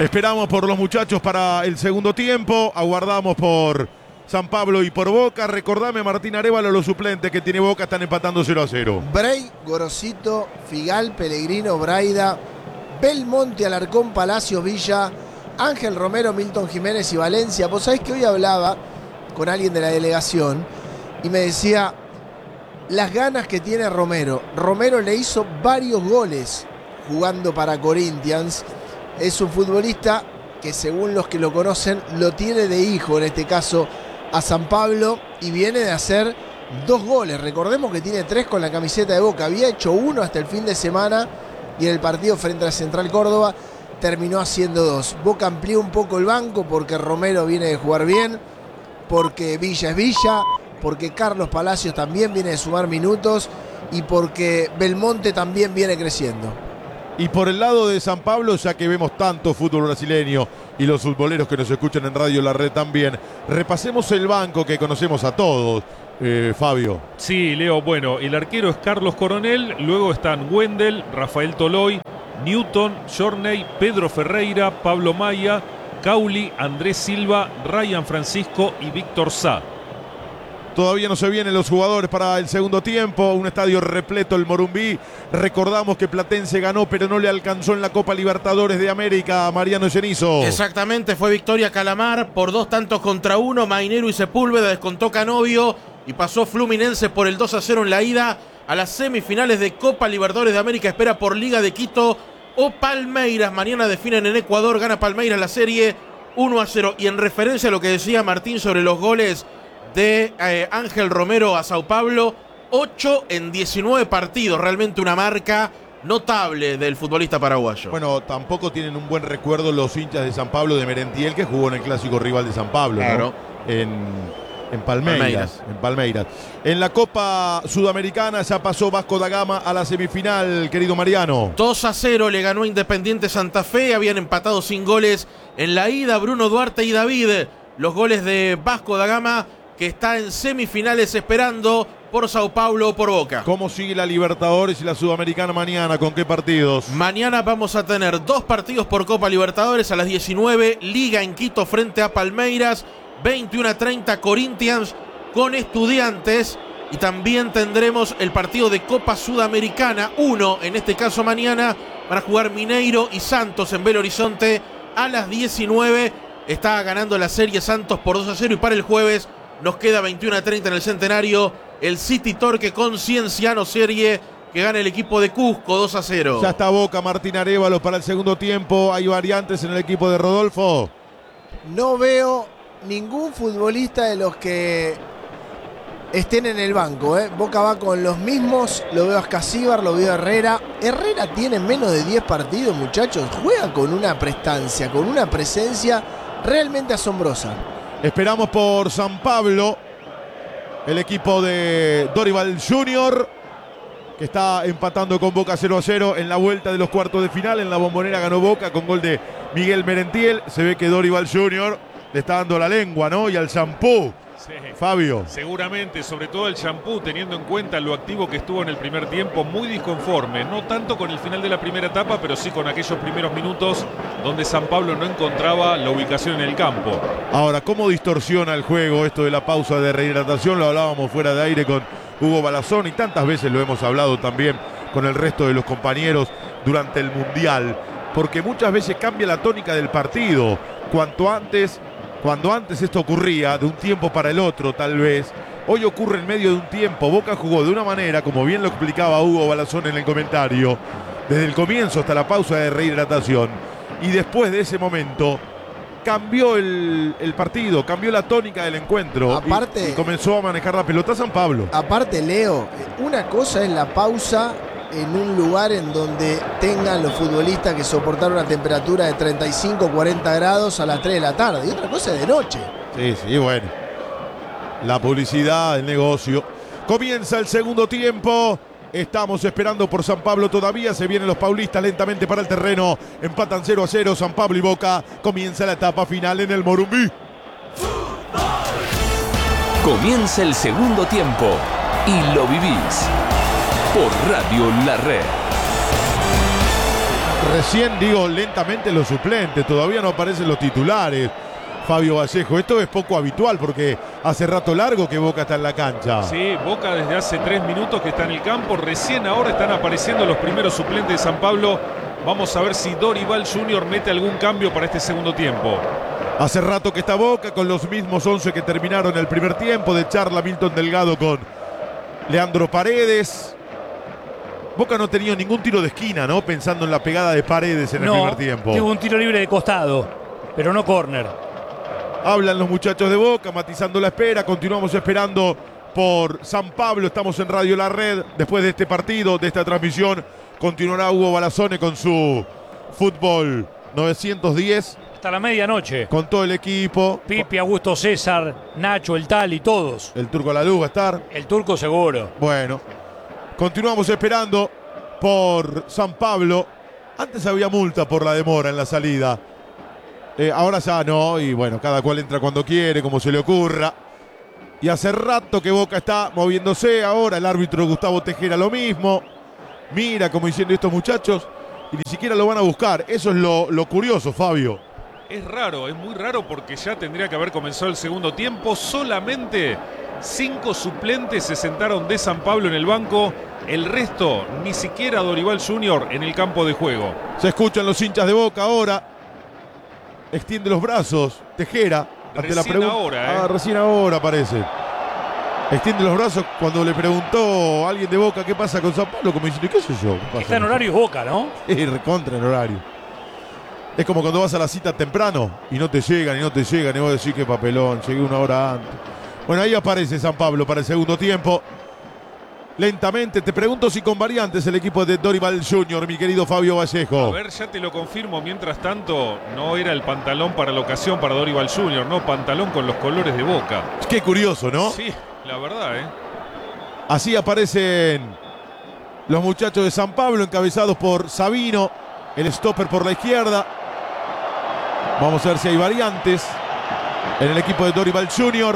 Esperamos por los muchachos para el segundo tiempo. Aguardamos por San Pablo y por Boca. Recordame, Martín Arévalo, los suplentes que tiene Boca están empatando 0-0. Bray, Gorosito, Figal, Pellegrino, Braida, Belmonte, Alarcón, Palacios, Villa, Ángel Romero, Milton Jiménez y Valencia. Vos sabés que hoy hablaba con alguien de la delegación y me decía las ganas que tiene Romero. Romero le hizo varios goles jugando para Corinthians. Es un futbolista que, según los que lo conocen, lo tiene de hijo, en este caso, a San Pablo, y viene de hacer 2 goles. Recordemos que tiene 3 con la camiseta de Boca. Había hecho 1 hasta el fin de semana y en el partido frente a Central Córdoba terminó haciendo 2. Boca amplió un poco el banco porque Romero viene de jugar bien, porque Villa es Villa, porque Carlos Palacios también viene de sumar minutos y porque Belmonte también viene creciendo. Y por el lado de San Pablo, ya que vemos tanto fútbol brasileño y los futboleros que nos escuchan en Radio La Red también, repasemos el banco que conocemos a todos, Fabio. Sí, Leo, bueno, el arquero es Carlos Coronel, luego están Wendel, Rafael Toloy, Newton, Jorney, Pedro Ferreira, Pablo Maya, Cauli, Andrés Silva, Ryan Francisco y Víctor Sá. Todavía no se vienen los jugadores para el segundo tiempo. Un estadio repleto, el Morumbí. Recordamos que Platense ganó, pero no le alcanzó en la Copa Libertadores de América a Mariano Genizo. Exactamente, fue victoria Calamar por 2-1. Mainero y Sepúlveda descontó Canovio y pasó Fluminense por el 2-0 en la ida a las semifinales de Copa Libertadores de América. Espera por Liga de Quito o Palmeiras. Mañana definen en Ecuador. Gana Palmeiras la serie 1-0. Y en referencia a lo que decía Martín sobre los goles de Ángel Romero a Sao Paulo, 8 en 19 partidos, realmente una marca notable del futbolista paraguayo. Bueno, tampoco tienen un buen recuerdo los hinchas de San Pablo de Merentiel, que jugó en el clásico rival de San Pablo, claro, ¿no? En Palmeiras. En la Copa Sudamericana ya pasó Vasco da Gama a la semifinal, querido Mariano. 2-0 le ganó Independiente Santa Fe, habían empatado sin goles en la ida, Bruno Duarte y David, los goles de Vasco da Gama, que está en semifinales esperando por Sao Paulo o por Boca. ¿Cómo sigue la Libertadores y la Sudamericana mañana? ¿Con qué partidos? Mañana vamos a tener 2 partidos por Copa Libertadores a las 19, Liga en Quito frente a Palmeiras, 21:30 Corinthians con Estudiantes, y también tendremos el partido de Copa Sudamericana 1, en este caso mañana, para jugar Mineiro y Santos en Belo Horizonte a las 19. Está ganando la serie Santos por 2-0 y para el jueves nos queda 21:30 en el Centenario, el City Torque con Cienciano Serie, que gana el equipo de Cusco 2-0. Ya está Boca, Martín Arévalo para el segundo tiempo. ¿Hay variantes en el equipo de Rodolfo? No veo ningún futbolista de los que estén en el banco, ¿eh? Boca va con los mismos. Lo veo a Escasíbar, lo veo a Herrera. Herrera tiene menos de 10 partidos, muchachos. Juega con una prestancia, con una presencia realmente asombrosa. Esperamos por San Pablo, el equipo de Dorival Junior, que está empatando con Boca 0-0 en la vuelta de los cuartos de final. En la Bombonera ganó Boca con gol de Miguel Merentiel. Se ve que Dorival Junior le está dando la lengua, ¿no? Y al champú. Sí, Fabio. Seguramente, sobre todo el champú, teniendo en cuenta lo activo que estuvo en el primer tiempo, muy disconforme, no tanto con el final de la primera etapa, pero sí con aquellos primeros minutos donde San Pablo no encontraba la ubicación en el campo. Ahora, ¿cómo distorsiona el juego esto de la pausa de rehidratación? Lo hablábamos fuera de aire con Hugo Balazón y tantas veces lo hemos hablado también con el resto de los compañeros durante el Mundial, porque muchas veces cambia la tónica del partido. Cuando antes esto ocurría de un tiempo para el otro, tal vez, hoy ocurre en medio de un tiempo. Boca jugó de una manera, como bien lo explicaba Hugo Balazón en el comentario, desde el comienzo hasta la pausa de rehidratación, y después de ese momento cambió el partido, cambió la tónica del encuentro. Aparte, y comenzó a manejar la pelota San Pablo. Aparte, Leo, una cosa es la pausa en un lugar en donde tengan los futbolistas que soportar una temperatura de 35, 40 grados a las 3 de la tarde. Y otra cosa es de noche. Sí, bueno. La publicidad, el negocio. Comienza el segundo tiempo. Estamos esperando por San Pablo todavía. Se vienen los paulistas lentamente para el terreno. Empatan 0-0 San Pablo y Boca. Comienza la etapa final en el Morumbí. Comienza el segundo tiempo y lo vivís por Radio La Red. Recién digo lentamente los suplentes, todavía no aparecen los titulares. Fabio Vallejo, esto es poco habitual porque hace rato largo que Boca está en la cancha. Sí, Boca desde hace 3 minutos que está en el campo. Recién ahora están apareciendo los primeros suplentes de San Pablo. Vamos a ver si Dorival Jr. mete algún cambio para este segundo tiempo. Hace rato que está Boca con los mismos 11 que terminaron el primer tiempo. De charla Milton Delgado con Leandro Paredes. Boca no ha tenido ningún tiro de esquina, ¿no? Pensando en la pegada de Paredes en el primer tiempo. Tuvo un tiro libre de costado, pero no córner. Hablan los muchachos de Boca, matizando la espera. Continuamos esperando por San Pablo. Estamos en Radio La Red. Después de este partido, de esta transmisión, continuará Hugo Balazone con su fútbol 910. Hasta la medianoche. Con todo el equipo. Pipi, Augusto César, Nacho, el Tali, todos. El Turco La Luz va a estar. El Turco seguro. Bueno, continuamos esperando por San Pablo. Antes había multa por la demora en la salida. Ahora ya no, y bueno, cada cual entra cuando quiere, como se le ocurra. Y hace rato que Boca está moviéndose. Ahora el árbitro Gustavo Tejera lo mismo. Mira como diciendo estos muchachos, y ni siquiera lo van a buscar. Eso es lo curioso, Fabio. Es raro, es muy raro porque ya tendría que haber comenzado el segundo tiempo. Solamente 5 suplentes se sentaron de San Pablo en el banco. El resto, ni siquiera Dorival Jr. en el campo de juego. Se escuchan los hinchas de Boca ahora. Extiende los brazos, Tejera, ante la pregunta. Ahora, recién ahora parece. Extiende los brazos cuando le preguntó a alguien de Boca qué pasa con San Pablo, como diciendo, ¿qué sé yo? ¿Qué pasa? Está en horario Boca, ¿no? Recontra en horario. Es como cuando vas a la cita temprano y no te llegan, y vos decís qué papelón, llegué 1 hora antes. Bueno, ahí aparece San Pablo para el segundo tiempo. Lentamente, te pregunto si con variantes el equipo de Dorival Jr., mi querido Fabio Vallejo. A ver, ya te lo confirmo. Mientras tanto, no era el pantalón para la ocasión para Dorival Jr., no, pantalón con los colores de Boca. Qué curioso, ¿no? Sí, la verdad, Así aparecen los muchachos de San Pablo, encabezados por Sabino, el stopper por la izquierda. Vamos a ver si hay variantes en el equipo de Dorival Jr.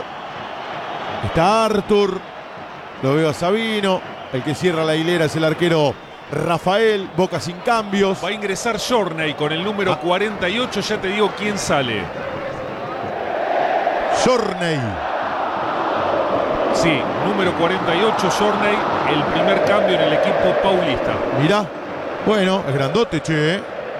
Está Artur. Lo veo a Sabino. El que cierra la hilera es el arquero Rafael. Boca sin cambios. Va a ingresar Jorney con el número 48. Ya te digo quién sale. Jorney. Sí, número 48, Jorney. El primer cambio en el equipo paulista. Mirá. Bueno, es grandote, che.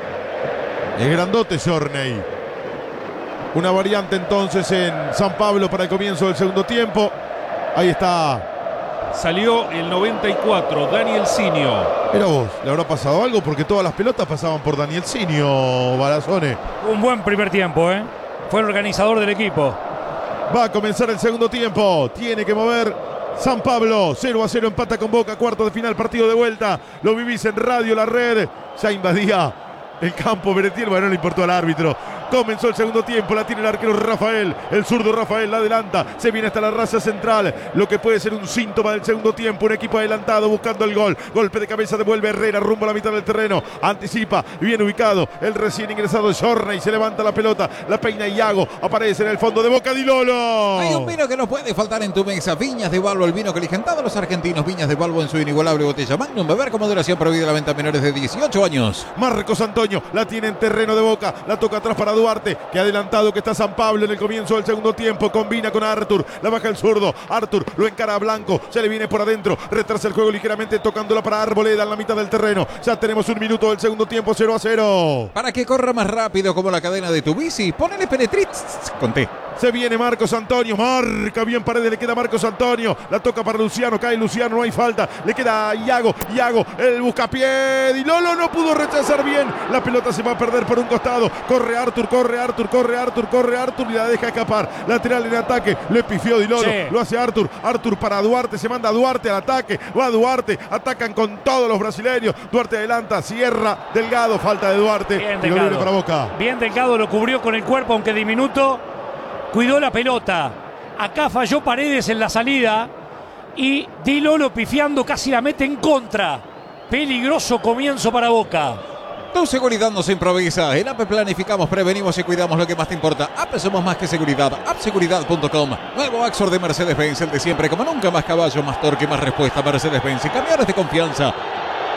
Es grandote Jorney. Una variante entonces en San Pablo para el comienzo del segundo tiempo. Ahí está. Salió el 94, Daniel Sinio. Era vos, ¿le habrá pasado algo? Porque todas las pelotas pasaban por Daniel Sinio, Balazone. Un buen primer tiempo, Fue el organizador del equipo. Va a comenzar el segundo tiempo. Tiene que mover San Pablo. 0-0 empata con Boca. Cuarto de final, partido de vuelta. Lo vivís en Radio La Red. Ya invadía el campo Beretier. Bueno, no le importó al árbitro. Comenzó el segundo tiempo, la tiene el arquero Rafael, el zurdo Rafael la adelanta, se viene hasta la raza central, lo que puede ser un síntoma del segundo tiempo, un equipo adelantado buscando el gol, golpe de cabeza, devuelve Herrera rumbo a la mitad del terreno, anticipa, bien ubicado, el recién ingresado Jorney, se levanta la pelota, la peina Iago, aparece en el fondo de Boca Di Lolo. Hay un vino que no puede faltar en tu mesa, Viñas de Balbo, el vino que eligen todos los argentinos, Viñas de Balbo en su inigualable botella Magnum, beber con moderación, prohibida la venta a menores de 18 años. Marcos Antonio, la tiene en terreno de Boca, la toca atrás para Duarte, que ha adelantado, que está San Pablo en el comienzo del segundo tiempo, combina con Artur, la baja el zurdo, Artur lo encara a Blanco, se le viene por adentro, retrasa el juego ligeramente tocándola para Arboleda en la mitad del terreno, ya tenemos 1 minuto del segundo tiempo, 0-0. Para que corra más rápido como la cadena de tu bici, ponele Penetritz con T. Se viene Marcos Antonio, marca bien Paredes, le queda Marcos Antonio, la toca para Luciano, cae Luciano, no hay falta, le queda a Iago, el buscapié, Di Lolo no pudo rechazar bien, la pelota se va a perder por un costado, corre Artur y la deja escapar, lateral en ataque, le pifió Di Lolo, sí. Lo hace Artur para Duarte, se manda Duarte al ataque, va Duarte, atacan con todos los brasileños, Duarte adelanta, cierra, Delgado, falta de Duarte, bien Delgado, para Boca. Bien Delgado, lo cubrió con el cuerpo aunque diminuto. Cuidó la pelota. Acá falló Paredes en la salida. Y Di Lolo pifiando casi la mete en contra. Peligroso comienzo para Boca. Tu seguridad no se improvisa. En APP planificamos, prevenimos y cuidamos lo que más te importa. APP somos más que seguridad. appseguridad.com. Nuevo Axor de Mercedes-Benz. El de siempre, como nunca, más caballo, más torque, más respuesta. Mercedes-Benz y camiones de confianza.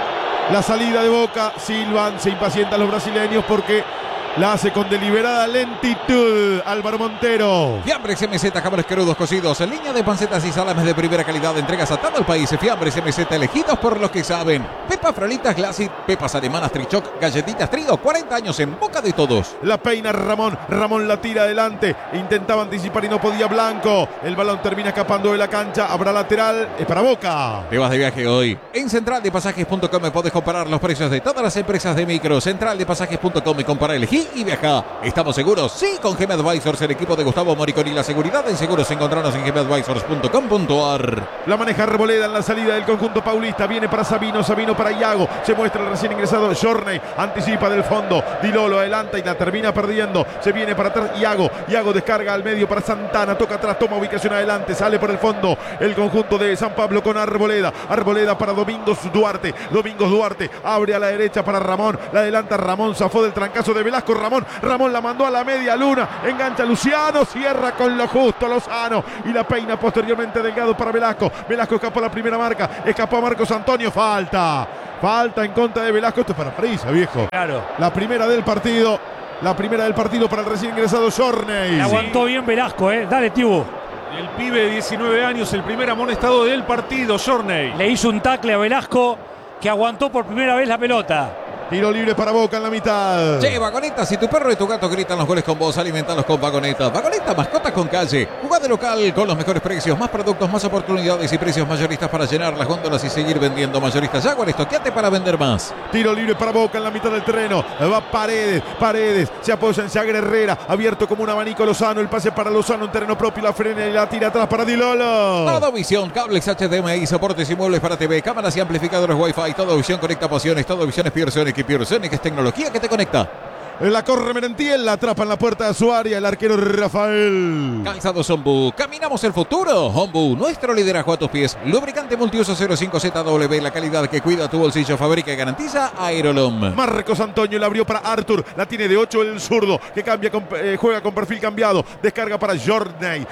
La salida de Boca, silban, se impacientan los brasileños porque la hace con deliberada lentitud Álvaro Montero. Fiambres MZ, cabros crudos cocidos, en línea de pancetas y salames de primera calidad, entregas a todo el país. Fiambres MZ, elegidos por los que saben. Pepas frolitas Classic, pepas alemanas Trichoc, galletitas Trio, 40 años en boca de todos. La peina Ramón, Ramón la tira adelante, intentaba anticipar y no podía Blanco. El balón termina escapando de la cancha, habrá lateral, es para Boca. Te vas de viaje hoy. En centraldepasajes.com podés comparar los precios de todas las empresas de micro. Centraldepasajes.com y compara, elegí y viaja. ¿Estamos seguros? Sí, con GM Advisors, el equipo de Gustavo Moriconi. La seguridad en seguros, encontrarnos en gmadvisors.com.ar. La maneja Arboleda en la salida del conjunto paulista. Viene para Sabino, Sabino para Iago. Se muestra el recién ingresado Jorney. Anticipa del fondo. Dilolo adelanta y la termina perdiendo. Se viene para atrás Iago. Iago descarga al medio para Santana. Toca atrás, toma ubicación adelante. Sale por el fondo el conjunto de San Pablo con Arboleda. Arboleda para Domingos Duarte. Domingos Duarte abre a la derecha para Ramón. La adelanta Ramón. Zafó del trancazo de Velasco. Ramón la mandó a la media luna. Engancha Luciano. Cierra con lo justo Lozano. Y la peina posteriormente Delgado para Velasco. Velasco escapó a la primera marca. Escapó a Marcos Antonio. Falta en contra de Velasco. Esto es para Prisa, viejo. Claro. La primera del partido. La primera del partido para el recién ingresado Jorney. Le aguantó bien Velasco, Dale, Tibu. El pibe de 19 años, el primer amonestado del partido, Jorney. Le hizo un tackle a Velasco que aguantó por primera vez la pelota. Tiro libre para Boca en la mitad. Che, Vagoneta, si tu perro y tu gato gritan los goles con vos, alimentalos con Vagoneta. Vagoneta, mascotas con calle. Jugá de local con los mejores precios, más productos, más oportunidades y precios mayoristas para llenar las góndolas y seguir vendiendo. Mayoristas Jaguar, estoqueate para vender más. Tiro libre para Boca en la mitad del terreno. Va Paredes. Se apoya en Jagger Herrera. Abierto como un abanico Lozano. El pase para Lozano en terreno propio. La frena y la tira atrás para Dilolo. Todo Visión, cables HDMI, soportes y muebles para TV, cámaras y amplificadores Wi-Fi. Todo Visión conecta pasiones. Todo Visión es Pearson. Pearson, que es tecnología que te conecta. La corre Merentiel, la atrapa en la puerta de su área el arquero Rafael. Calzados Ombu, caminamos el futuro. Ombu, nuestro liderazgo a tus pies. Lubricante multiuso 05ZW, la calidad que cuida tu bolsillo, fabrica y garantiza Aerolum. Marcos Antonio la abrió para Arthur, la tiene de 8 el zurdo, que cambia juega con perfil cambiado, descarga para Jorney,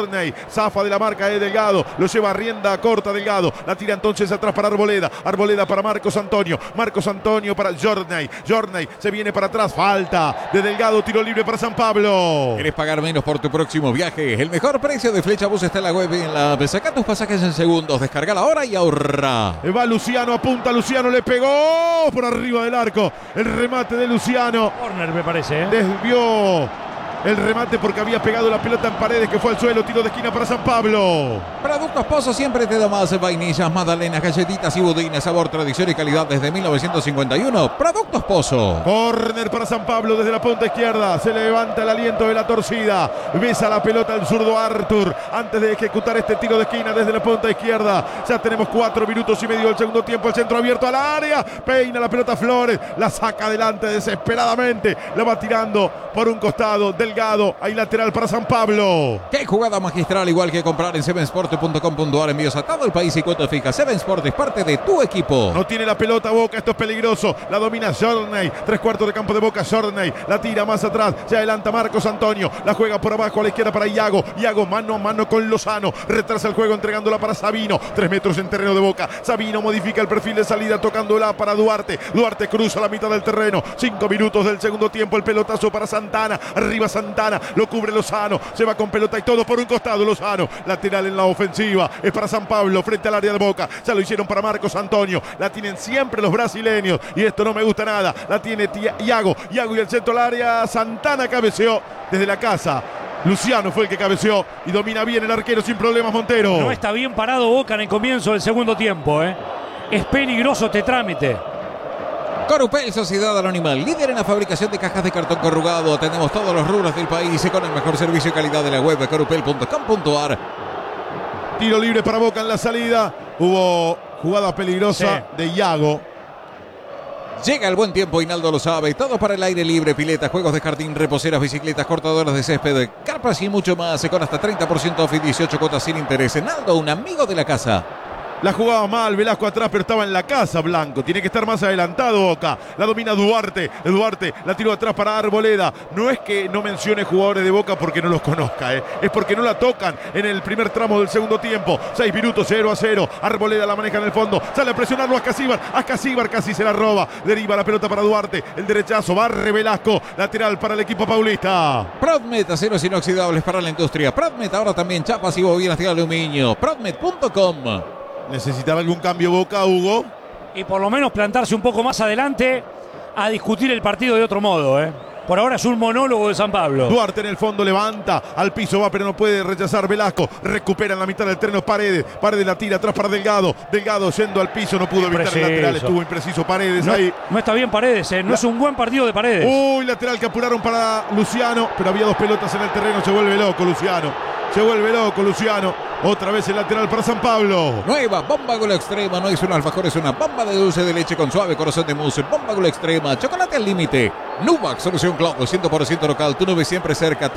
zafa de la marca de Delgado, lo lleva a rienda corta Delgado, la tira entonces atrás para Arboleda para Marcos Antonio para Jorney se viene para atrás, falta de Delgado, tiro libre para San Pablo. ¿Querés pagar menos por tu próximo viaje? El mejor precio de Flecha Bus está en la web y en la app. Saca tus pasajes en segundos, descarga la hora y ahorra. Va Luciano, apunta Luciano, le pegó por arriba del arco. El remate de Luciano. Corner me parece, Desvió el remate porque había pegado la pelota en Paredes, que fue al suelo. Tiro de esquina para San Pablo. Productos Pozo siempre te da más. Vainillas, magdalenas, galletitas y budines. Sabor, tradición y calidad desde 1951. Productos Pozo. Corner para San Pablo desde la punta izquierda. Se levanta el aliento de la torcida. Besa la pelota el zurdo Arthur antes de ejecutar este tiro de esquina desde la punta izquierda. Ya tenemos 4 minutos y medio del segundo tiempo. El centro abierto al área. Peina la pelota Flores. La saca adelante desesperadamente. La va tirando por un costado Delgado. Hay lateral para San Pablo. Qué jugada magistral, igual que comprar en sevensport.com.ar. Envíos a todo el país y cuotas fijas. Seven Sport es parte de tu equipo. No tiene la pelota Boca, esto es peligroso. La domina Jorney. 3/4 de campo de Boca, Jorney. La tira más atrás. Se adelanta Marcos Antonio. La juega por abajo a la izquierda para Iago. Iago mano a mano con Lozano. Retrasa el juego entregándola para Sabino. 3 metros en terreno de Boca. Sabino modifica el perfil de salida tocándola para Duarte. Duarte cruza la mitad del terreno. 5 minutos del segundo tiempo. El pelotazo para Santana. Arriba Santana. Lo cubre Lozano. Se va con pelota y todo por un costado Lozano. Lateral en la ofensiva. Es para San Pablo frente al área de Boca. Ya lo hicieron para Marcos Antonio. La tienen siempre los brasileños. Y esto no me gusta nada. La tiene Iago. Iago y el centro al área. Santana cabeceó desde la casa. Luciano fue el que cabeceó y domina bien el arquero sin problemas Montero. No está bien parado Boca en el comienzo del segundo tiempo. Es peligroso este trámite. Corupel, Sociedad Anónima, líder en la fabricación de cajas de cartón corrugado. Atendemos todos los rubros del país y con el mejor servicio y calidad de la web de corupel.com.ar. Tiro libre para Boca en la salida. Hubo jugada peligrosa de Iago. Llega el buen tiempo, Hinaldo lo sabe. Todo para el aire libre, piletas, juegos de jardín, reposeras, bicicletas, cortadoras de césped, carpas y mucho más. Con hasta 30% off y 18 cuotas sin interés. Hinaldo, un amigo de la casa. La jugaba mal, Velasco atrás, pero estaba en la casa Blanco. Tiene que estar más adelantado Boca. La domina Duarte. Duarte la tiró atrás para Arboleda. No es que no mencione jugadores de Boca porque no los conozca, es porque no la tocan en el primer tramo del segundo tiempo. 6 minutos, 0-0. Arboleda la maneja en el fondo. Sale a presionarlo a Casíbar casi se la roba. Deriva la pelota para Duarte. El derechazo, barre Velasco. Lateral para el equipo paulista. Prodmet, aceros inoxidables para la industria. Prodmet, ahora también chapas y bobinas de aluminio. Prodmet.com. ¿Necesitará algún cambio Boca, Hugo? Y por lo menos plantarse un poco más adelante a discutir el partido de otro modo, Por ahora es un monólogo de San Pablo. Duarte en el fondo levanta, al piso va, pero no puede rechazar Velasco. Recupera en la mitad del terreno Paredes. Paredes la tira atrás para Delgado. Delgado yendo al piso, no pudo evitar el lateral. Estuvo impreciso Paredes ahí. No está bien Paredes, no es un buen partido de Paredes. Uy, lateral que apuraron para Luciano, pero había 2 pelotas en el terreno. Se vuelve loco Luciano. Otra vez el lateral para San Pablo. Nueva bomba Gol Extrema. No es un alfajor, es una bomba de dulce de leche con suave corazón de mousse. Bomba Gol Extrema. Chocolate al límite. Nubax, solución cloud 100% local. Tu nube siempre cerca.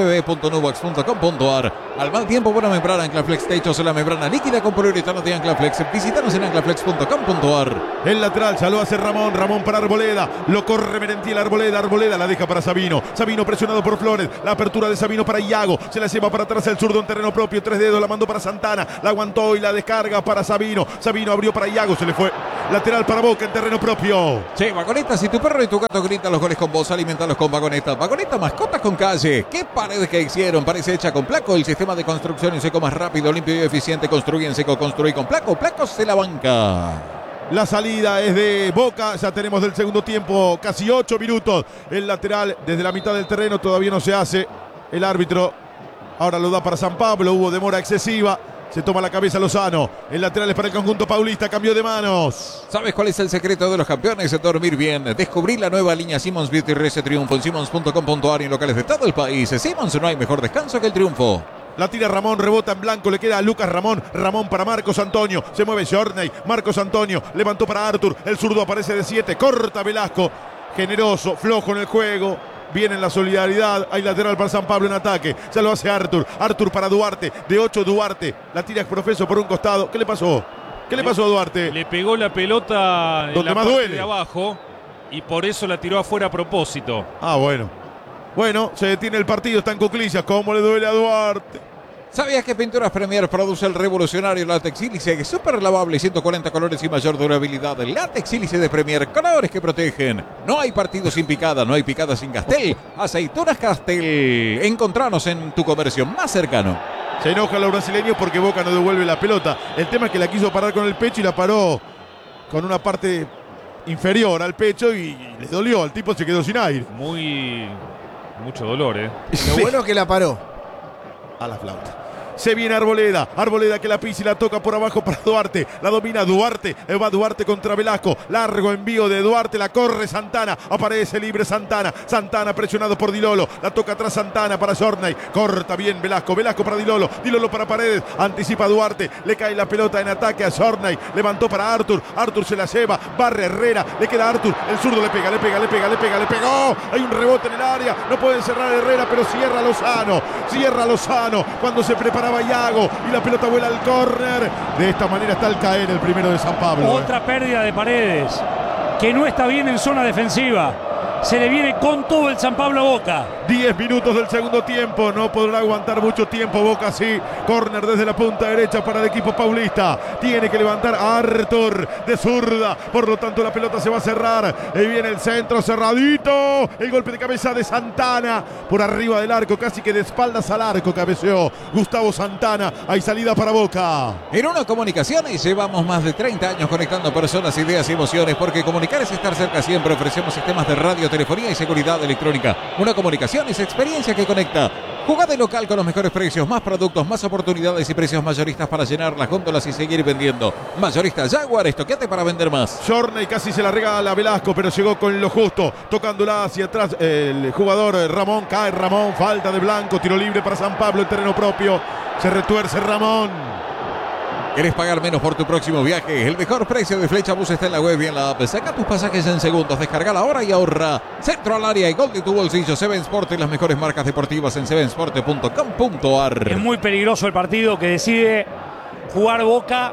www.nubax.com.ar. Al mal tiempo, buena membrana Anclaflex. Techos en la membrana líquida con poliuretano de Anclaflex. Visítanos en anclaflex.com.ar. El lateral ya lo hace Ramón. Ramón para Arboleda. Lo corre Merentiel Arboleda. Arboleda la deja para Sabino. Sabino presionado por Flores. La apertura de Sabino para Iago. Se la lleva para atrás el zurdo en terreno propio. 3 dedos. La mandó para Santana. La aguantó y la descarga para Sabino. Sabino abrió para Iago. Se le fue. Lateral para Boca en terreno propio. Sí, Vagoneta, si tu perro y tu gato gritan los goles con vos, alimentalos con Vagoneta. Vagoneta, mascotas con calle. ¿Qué paredes que hicieron? Parece hecha con Placo. El sistema de construcción en seco más rápido, limpio y eficiente. Construye en seco, construye con Placo. Placo se la banca. La salida es de Boca. Ya tenemos del segundo tiempo casi 8 minutos. El lateral desde la mitad del terreno todavía no se hace. El árbitro ahora lo da para San Pablo. Hubo demora excesiva. Se toma la cabeza Lozano. El lateral es para el conjunto paulista. Cambio de manos. ¿Sabes cuál es el secreto de los campeones? Dormir bien. Descubrí la nueva línea Simmons Beauty Rece Triunfo en Simmons.com.ar y en locales de todo el país. Simmons, no hay mejor descanso que el triunfo. La tira Ramón, rebota en blanco, le queda a Lucas Ramón. Ramón para Marcos Antonio. Se mueve Jorney. Marcos Antonio levantó para Artur. El zurdo aparece de 7. Corta Velasco. Generoso, flojo en el juego. Viene en la solidaridad. Hay lateral para San Pablo en ataque. Ya lo hace Artur. Artur para Duarte. De 8 Duarte. La tira Exprofeso por un costado. ¿Qué le pasó? ¿Qué le pasó a Duarte? Le pegó la pelota en la más parte duele de abajo y por eso la tiró afuera a propósito. Ah, bueno. Bueno, se detiene el partido. Está en cuclillas. ¿Cómo le duele a Duarte? ¿Sabías que Pinturas Premier produce el revolucionario látex sílice, que es súper lavable, 140 colores y mayor durabilidad? El látex sílice de Premier, colores que protegen. No hay partido sin picada, no hay picada sin Castel. Aceitunas Castel. Encontranos en tu comercio más cercano. Se enoja los brasileños porque Boca no devuelve la pelota. El tema es que la quiso parar con el pecho y la paró con una parte inferior al pecho y le dolió. El tipo se quedó sin aire. Mucho dolor, Lo bueno es que la paró. A la flauta. Se viene Arboleda. Arboleda que la pisa y la toca por abajo para Duarte. La domina Duarte. Va Duarte contra Velasco. Largo envío de Duarte. La corre Santana. Aparece libre Santana. Santana presionado por Dilolo. La toca atrás Santana para Jorney. Corta bien Velasco. Velasco para Dilolo. Dilolo para Paredes. Anticipa Duarte. Le cae la pelota en ataque a Jorney. Levantó para Artur. Artur se la lleva. Barre Herrera. Le queda a Artur. El zurdo le pega. Le pegó. Hay un rebote en el área. No puede cerrar Herrera, pero cierra Lozano. Cuando se prepara Iago y la pelota vuela al córner. De esta manera está al caer el primero de San Pablo. Otra pérdida de Paredes, que no está bien en zona defensiva. Se le viene con todo el San Pablo a Boca. 10 minutos del segundo tiempo. No podrá aguantar mucho tiempo Boca, sí. Córner desde la punta derecha para el equipo paulista. Tiene que levantar a Artur de zurda. Por lo tanto la pelota se va a cerrar. Ahí viene el centro cerradito. El golpe de cabeza de Santana. Por arriba del arco, casi que de espaldas al arco cabeceó Gustavo Santana. Hay salida para Boca. En Una Comunicaciones llevamos más de 30 años conectando personas, ideas y emociones. Porque comunicar es estar cerca siempre. Ofrecemos sistemas de radio, telefonía y seguridad electrónica. Una Comunicación es experiencia que conecta. Jugá de local con los mejores precios, más productos, más oportunidades y precios mayoristas para llenar las góndolas y seguir vendiendo. Mayorista Jaguar, estoqueate para vender más. Jorney casi se la regala a Velasco, pero llegó con lo justo, tocándola hacia atrás. El jugador Ramón, cae Ramón, falta de Blanco, tiro libre para San Pablo en terreno propio. Se retuerce Ramón. ¿Querés pagar menos por tu próximo viaje? El mejor precio de Flecha Bus está en la web y en la app. Saca tus pasajes en segundos, descargala ahora y ahorra. Centro al área y gol de tu bolsillo. Seven Sport y las mejores marcas deportivas en sevensport.com.ar. Es muy peligroso el partido que decide jugar Boca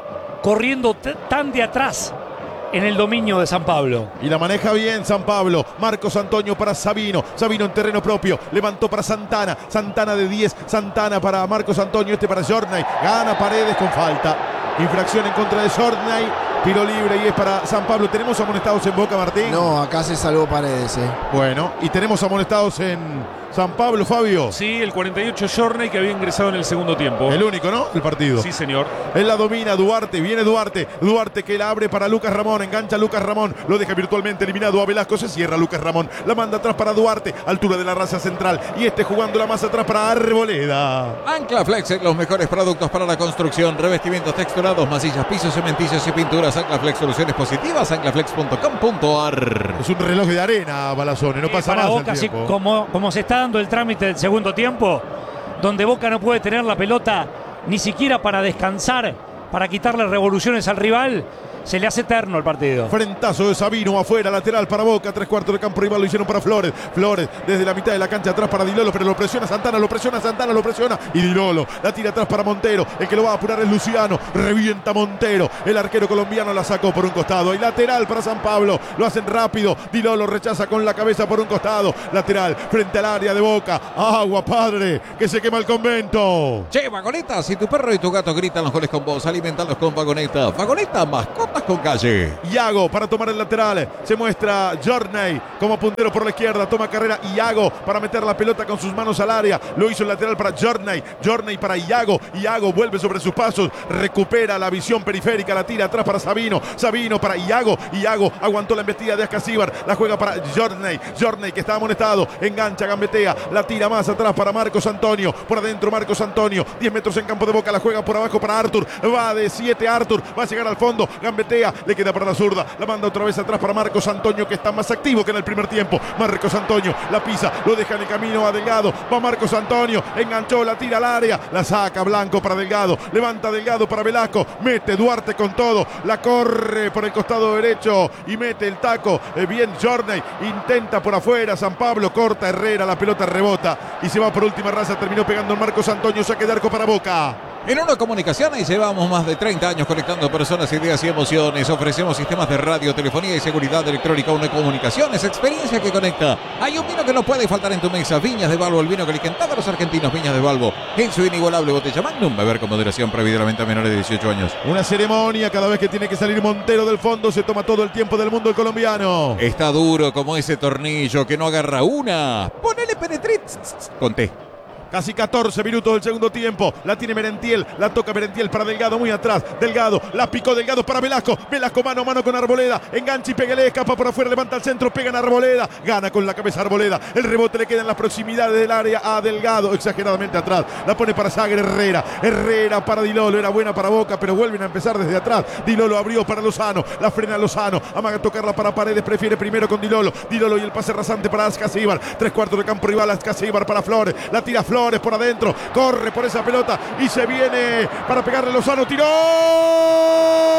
corriendo tan de atrás en el dominio de San Pablo. Y la maneja bien San Pablo. Marcos Antonio para Sabino. Sabino en terreno propio. Levantó para Santana. Santana de 10. Santana para Marcos Antonio. Este para Jornay. Gana Paredes con falta. Infracción en contra de Jornay. Tiro libre y es para San Pablo. ¿Tenemos amonestados en Boca, Martín? No, acá se salvó Paredes. Bueno, y tenemos amonestados en San Pablo, Fabio. Sí, el 48 Jorney que había ingresado en el segundo tiempo. El único, ¿no? El partido. Sí, señor. Él la domina, Duarte, viene Duarte. Duarte que la abre para Lucas Ramón, engancha a Lucas Ramón, lo deja virtualmente eliminado a Velasco, se cierra Lucas Ramón, la manda atrás para Duarte, altura de la raza central, y jugándola más atrás para Arboleda. Anclaflex, los mejores productos para la construcción, revestimientos texturados, masillas, pisos, cementicios y pinturas. Anclaflex, soluciones positivas, anclaflex.com.ar. Es un reloj de arena, Balazone, no pasa para más Boca, el tiempo. como se está dando el trámite del segundo tiempo, donde Boca no puede tener la pelota ni siquiera para descansar, para quitarle revoluciones al rival, se le hace eterno el partido. Frentazo de Sabino afuera, lateral para Boca, 3/4 de campo rival, lo hicieron para Flores. Flores desde la mitad de la cancha atrás para Di Lolo, pero lo presiona Santana, lo presiona Santana, lo presiona y Di Lolo la tira atrás para Montero. El que lo va a apurar es Luciano, revienta Montero. El arquero colombiano la sacó por un costado. Hay lateral para San Pablo, lo hacen rápido. Di Lolo rechaza con la cabeza por un costado. Lateral frente al área de Boca. Agua, padre, que se quema el convento. Che, Vagoneta, si tu perro y tu gato gritan los goles con vos, alimentalos con Vagoneta. Vagoneta, mascotas con calle. Iago para tomar el lateral. Se muestra Jornay como puntero por la izquierda. Toma carrera Iago para meter la pelota con sus manos al área. Lo hizo el lateral para Jornay. Jornay para Iago. Iago vuelve sobre sus pasos. Recupera la visión periférica. La tira atrás para Sabino. Sabino para Iago. Iago aguantó la embestida de Ascasíbar. La juega para Jornay. Jornay que está amonestado. Engancha, gambetea. La tira más atrás para Marcos Antonio. Por adentro Marcos Antonio. 10 metros en campo de Boca. La juega por abajo para Arthur. Va de 7 Arthur. Va a llegar al fondo. Gambetea. Le queda para la zurda. La manda otra vez atrás para Marcos Antonio, que está más activo que en el primer tiempo. Marcos Antonio la pisa. Lo deja en el camino a Delgado. Va Marcos Antonio. Enganchó. La tira al área. La saca Blanco para Delgado. Levanta Delgado para Velasco. Mete Duarte con todo. La corre por el costado derecho. Y mete el taco. Bien Jornay. Intenta por afuera. San Pablo corta Herrera. La pelota rebota. Y se va por última raza. Terminó pegando en Marcos Antonio. Saque de arco para Boca. En Uno Comunicaciones llevamos más de 30 años conectando personas, ideas y emociones. Ofrecemos sistemas de radio, telefonía y seguridad electrónica. Uno Comunicaciones, experiencia que conecta. Hay un vino que no puede faltar en tu mesa. Viñas de Balbo, el vino que le encantaba a los argentinos. Viñas de Balbo, en su inigualable botella Magnum. Beber con moderación, prohibida la venta a menores de 18 años. Una ceremonia cada vez que tiene que salir Montero del fondo. Se toma todo el tiempo del mundo el colombiano. Está duro como ese tornillo que no agarra una. Ponele penetrit. Conté. Casi 14 minutos del segundo tiempo. La tiene Merentiel. La toca Merentiel para Delgado muy atrás. Delgado. La picó Delgado para Velasco. Velasco mano a mano con Arboleda. Engancha y pégale. Escapa por afuera. Levanta al centro. Pega en Arboleda. Gana con la cabeza Arboleda. El rebote le queda en las proximidades del área a Delgado. Exageradamente atrás. La pone para Sager Herrera. Herrera para Di Lolo. Era buena para Boca, pero vuelven a empezar desde atrás. Di Lolo abrió para Lozano. La frena Lozano. Amaga tocarla para Paredes. Prefiere primero con Di Lolo. Di Lolo y el pase rasante para Ascasíbar. 3/4 de campo rival. Ascasíbar para Flores. La tira Flores por adentro, corre por esa pelota y se viene para pegarle Lozano, tiró.